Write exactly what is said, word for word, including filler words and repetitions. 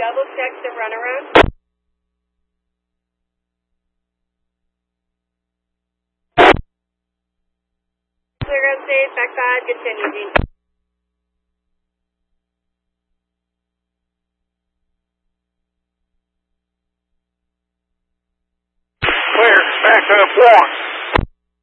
double check the runaround. Clear up stage, back five, continue, Gene. Clear, back up one.